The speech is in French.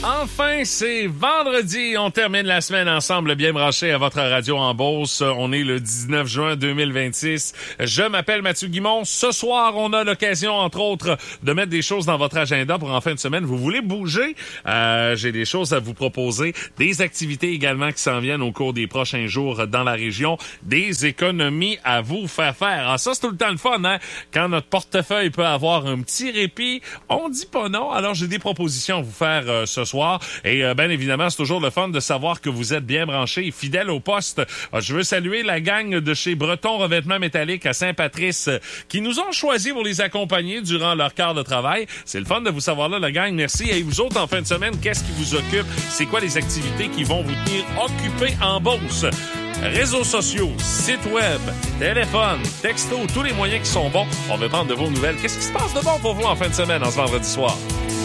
Enfin, c'est vendredi. On termine la semaine ensemble, bien branché à votre radio en Beauce. On est le 19 juin 2026. Je m'appelle Mathieu Guimond. Ce soir, on a l'occasion, entre autres, de mettre des choses dans votre agenda pour en fin de semaine. Vous voulez bouger? J'ai des choses à vous proposer. Des activités également qui s'en viennent au cours des prochains jours dans la région. Des économies à vous faire faire. Ah, ça, c'est tout le temps le fun, hein? Quand notre portefeuille peut avoir un petit répit, on dit pas non. Alors, j'ai des propositions à vous faire ce soir. Et bien évidemment, c'est toujours le fun de savoir que vous êtes bien branchés et fidèles au poste. Je veux saluer la gang de chez Breton Revêtement Métallique à Saint-Patrice qui nous ont choisis pour les accompagner durant leur quart de travail. C'est le fun de vous savoir là, la gang. Merci. Et vous autres, en fin de semaine, qu'est-ce qui vous occupe? C'est quoi les activités qui vont vous tenir occupés en Beauce? Réseaux sociaux, site web, téléphone, texto, tous les moyens qui sont bons. On veut prendre de vos nouvelles. Qu'est-ce qui se passe de bon pour vous en fin de semaine, en ce vendredi soir?